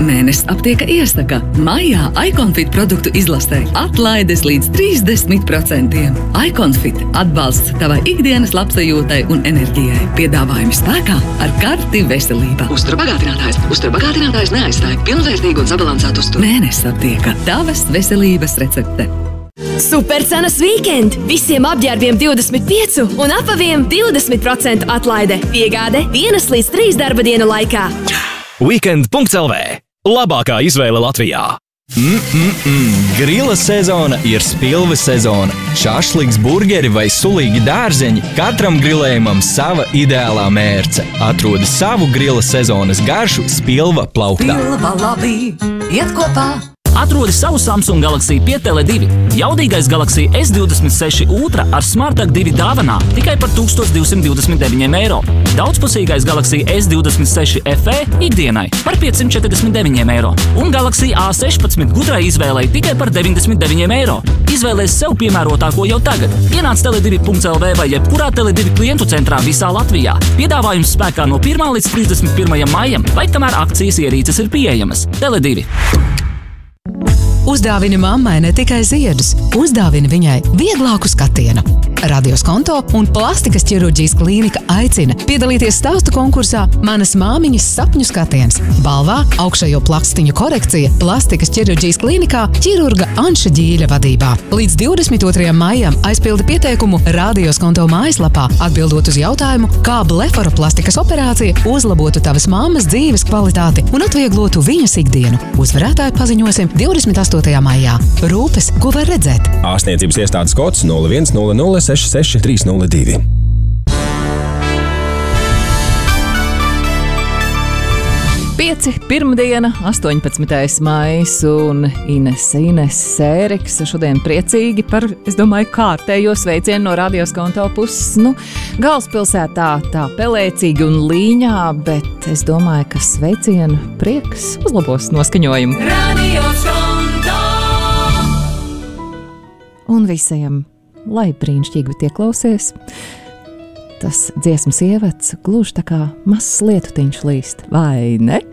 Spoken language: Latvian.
Mēnesis aptieka iesaka maijā Iconfit produktu izlastē atlaides līdz 30%. Iconfit atbalsts tavai ikdienas labsajūtai un enerģijai. Piedāvājumi spēkā ar karti veselība. Uzturbagātinātājs neaizstāja pilnvērtīgu un sabalansētu uzturu. Mēnesis aptieka tavas veselības recepte. Supercenas weekend! Visiem apģērbiem 25 un apaviem 20% atlaide. Piegāde 1 līdz 3 darba dienu laikā. Weekend.lv. Labākā izvēle Latvijā. Grila sezona ir spilves sezona. Šašliks, burgeri vai sulīgi dārzeņi, katram grilējumam sava ideālā mērce. Atrodi savu grila sezonas garšu Spilva plauktā. Spilva labi, iet kopā! Atrodi savu Samsung Galaxy 5 Tele2. Jaudīgais Galaxy S26 Ultra ar Smartag 2 dāvanā tikai par 1229 eiro. Daudzpusīgais Galaxy S26 FE ikdienai par 549 eiro. Un Galaxy A16 gudrai izvēlei tikai par 99 eiro. Izvēlēs sev piemērotāko jau tagad. Ienāc tele2.lv vai jebkurā Tele2 klientu centrā visā Latvijā. Piedāvājums spēkā no 1. līdz 31. maijam, vai kamēr akcijas ierīces ir pieejamas. Tele2. Uzdāvini mammai ne tikai ziedus, uzdāvini viņai vieglāku skatienu. Radios Konto un Plastikas ķirurģijas klīnika aicina piedalīties stāstu konkursā Manas māmiņas sapņu skatiens. Balvā augšējo plakstiņu korekcija Plastikas ķirurģijas klīnikā ķirurga Anša Ģīļa vadībā. Līdz 22. maijam aizpildi pieteikumu Radios Konto mājaslapā, atbildot uz jautājumu, kā blefaroplastikas operācija uzlabotu tavas mammas dzīves kvalitāti un atvieglotu viņas ikdienu. Uzvarētāju paziņosim 28. maijā. Rūpes, ko var redzēt? Ārstniecības iestādes kods 0100 66 302. Pirmdiena, 18. maijs un Ines Sēriks šodien priecīgi par, es domāju, kārtējo sveicienu no Radios Konto puses. Galvaspilsētā tā pelēcīgi un līņā, bet es domāju, ka sveicienu prieks uzlabos noskaņojumu. Radios Konto! Un visiem, lai brīnišķīgi tiek klausies. Tas dziesmas ievads gluži tā kā mazs lietutiņš līst, vai ne?